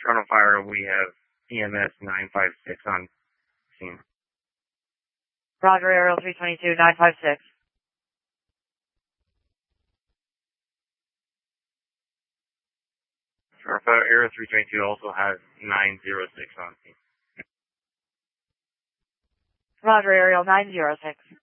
Toronto Fire, we have EMS 956 on scene. Roger, Aerial 322, 956. Toronto Fire, Area 322 also has 906 on scene. Roger, Aerial 906.